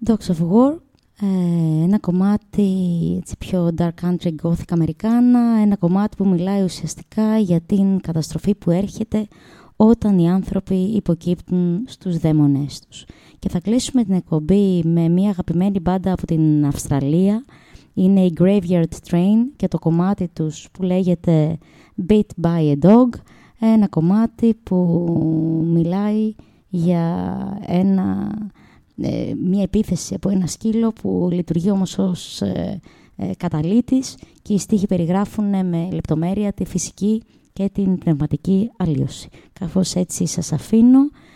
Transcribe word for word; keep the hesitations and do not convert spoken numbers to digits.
Dogs of War, ε, ένα κομμάτι έτσι, πιο dark country, gothic αμερικάνα, ένα κομμάτι που μιλάει ουσιαστικά για την καταστροφή που έρχεται όταν οι άνθρωποι υποκύπτουν στους δαίμονές τους. Και θα κλείσουμε την εκπομπή με μια αγαπημένη μπάντα από την Αυστραλία, είναι η Graveyard Train και το κομμάτι τους που λέγεται Beat by a Dog, ένα κομμάτι που μιλάει για ένα, ε, μια επίθεση από ένα σκύλο που λειτουργεί όμως ως ε, ε, καταλύτης και οι στίχοι περιγράφουν με λεπτομέρεια τη φυσική και την πνευματική αλλίωση. Καθώς έτσι σας αφήνω